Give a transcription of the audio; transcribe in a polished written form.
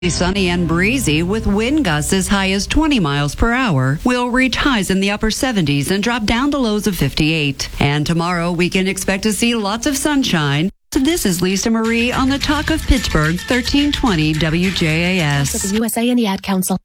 Sunny and breezy with wind gusts as high as 20 miles per hour. We'll reach highs in the upper 70s and drop down to lows of 58. And tomorrow we can expect to see lots of sunshine. This is Lisa Marie on the Talk of Pittsburgh, 1320 WJAS. The USA and the Ad Council.